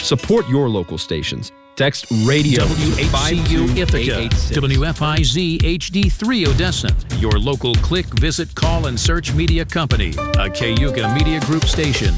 Support your local stations. Text radio WHCU Ithaca, WFIZ HD3 Odessa, your local click, visit, call, and search media company, a Cayuga Media Group station.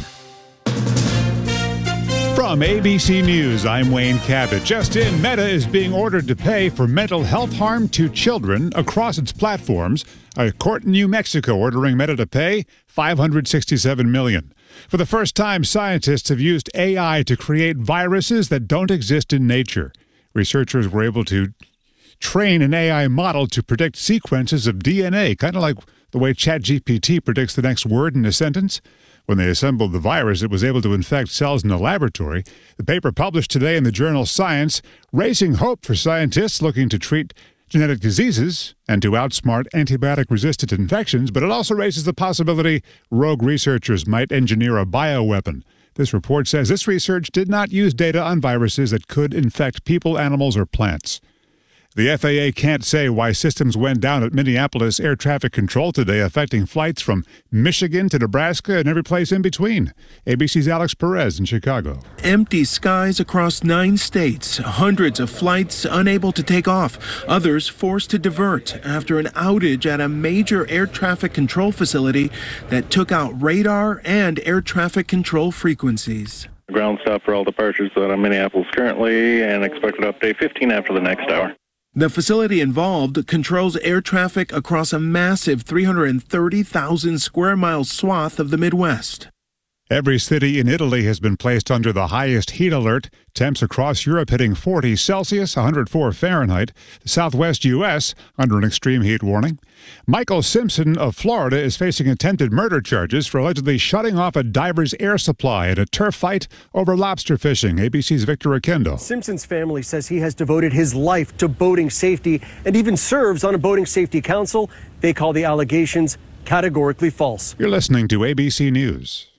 From ABC News, I'm Wayne Cabot. Just in, Meta is being ordered to pay for mental health harm to children across its platforms. A court in New Mexico ordering Meta to pay $567 million. For the first time, scientists have used AI to create viruses that don't exist in nature. Researchers were able to train an AI model to predict sequences of DNA, kind of like the way ChatGPT predicts the next word in a sentence. When they assembled the virus, it was able to infect cells in a laboratory. The paper published today in the journal Science, raising hope for scientists looking to treat genetic diseases and to outsmart antibiotic-resistant infections, but it also raises the possibility rogue researchers might engineer a bioweapon. This report says this research did not use data on viruses that could infect people, animals, or plants. The FAA can't say why systems went down at Minneapolis air traffic control today, affecting flights from Michigan to Nebraska and every place in between. ABC's Alex Perez in Chicago. Empty skies across 9 states, hundreds of flights unable to take off, others forced to divert after an outage at a major air traffic control facility that took out radar and air traffic control frequencies. Ground stop for all departures out of Minneapolis currently, and expected update 15 after the next hour. The facility involved controls air traffic across a massive 330,000 square mile swath of the Midwest. Every city in Italy has been placed under the highest heat alert. Temps across Europe hitting 40 Celsius, 104 Fahrenheit. The southwest U.S. under an extreme heat warning. Michael Simpson of Florida is facing attempted murder charges for allegedly shutting off a diver's air supply at a turf fight over lobster fishing. ABC's Victor Akendo. Simpson's family says he has devoted his life to boating safety and even serves on a boating safety council. They call the allegations categorically false. You're listening to ABC News.